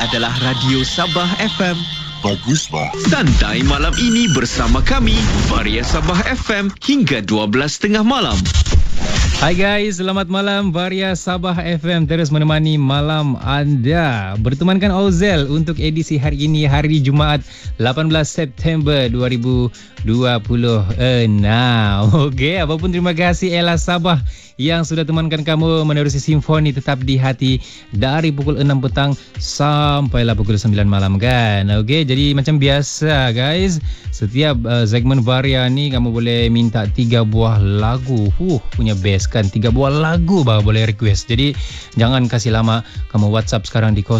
adalah Radio Sabah FM. Bagus, bah. Santai malam ini bersama kami, Varia Sabah FM hingga 12.30 malam. Hai guys, selamat malam. Varia Sabah FM terus menemani malam anda. Bertemankan Ozel untuk edisi hari ini, hari Jumaat 18 September 2026. Okey, apapun terima kasih Ella Sabah yang sudah temankan kamu menerusi simfoni tetap di hati dari pukul 6 petang sampailah pukul 9 malam kan. Okey, jadi macam biasa guys, setiap segmen Varia ni kamu boleh minta 3 buah lagu. Punya best kan, 3 buah lagu bah boleh request. Jadi jangan kasih lama, kamu WhatsApp sekarang di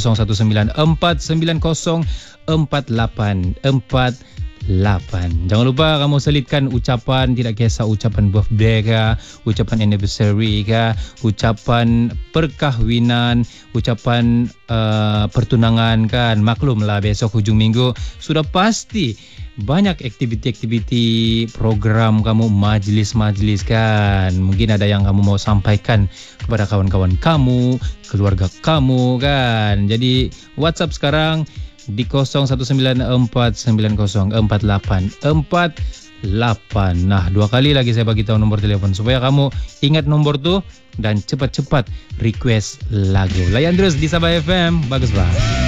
0194904848. Jangan lupa kamu selitkan ucapan, tidak kisah ucapan birthday kah, ucapan anniversary kah, ucapan perkahwinan, ucapan pertunangan kan. Maklumlah besok hujung minggu sudah pasti banyak aktiviti-aktiviti program kamu, majlis-majlis kan. Mungkin ada yang kamu mau sampaikan kepada kawan-kawan kamu, keluarga kamu kan. Jadi WhatsApp sekarang di 0194904848. Nah, 2 kali lagi saya bagi tahu nombor telefon supaya kamu ingat nombor tu dan cepat-cepat request lagu. Layan terus di Sabah FM. Bagus bah.